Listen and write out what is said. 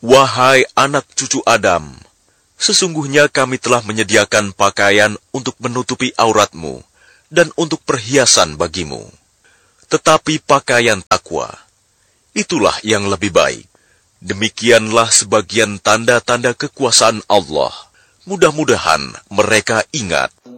Wahai anak cucu Adam, sesungguhnya kami telah menyediakan pakaian untuk menutupi auratmu dan untuk perhiasan bagimu. Tetapi pakaian takwa, itulah yang lebih baik. Demikianlah sebagian tanda-tanda kekuasaan Allah. Mudah-mudahan mereka ingat.